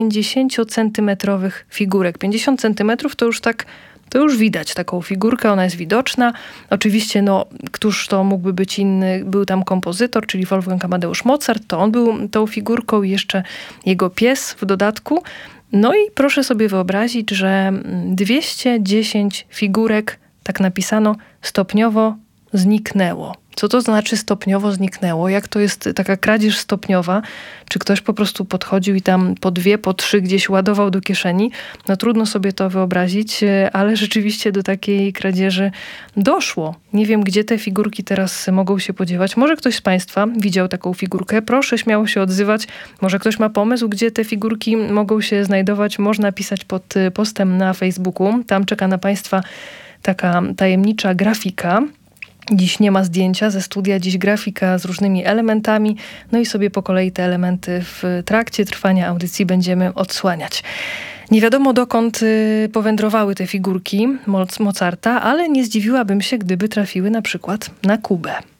50-centymetrowych figurek. 50 centymetrów to już widać taką figurkę, ona jest widoczna. Oczywiście, któż to mógłby być inny? Był tam kompozytor, czyli Wolfgang Amadeusz Mozart, to on był tą figurką i jeszcze jego pies w dodatku. No i proszę sobie wyobrazić, że 210 figurek, tak napisano, stopniowo zniknęło. Co to znaczy stopniowo zniknęło? Jak to jest taka kradzież stopniowa? Czy ktoś po prostu podchodził i tam po 2, po 3 gdzieś ładował do kieszeni? Trudno sobie to wyobrazić, ale rzeczywiście do takiej kradzieży doszło. Nie wiem, gdzie te figurki teraz mogą się podziewać. Może ktoś z Państwa widział taką figurkę? Proszę śmiało się odzywać. Może ktoś ma pomysł, gdzie te figurki mogą się znajdować? Można pisać pod postem na Facebooku. Tam czeka na Państwa taka tajemnicza grafika. Dziś nie ma zdjęcia ze studia, dziś grafika z różnymi elementami, i sobie po kolei te elementy w trakcie trwania audycji będziemy odsłaniać. Nie wiadomo dokąd powędrowały te figurki Mozarta, ale nie zdziwiłabym się, gdyby trafiły na przykład na Kubę.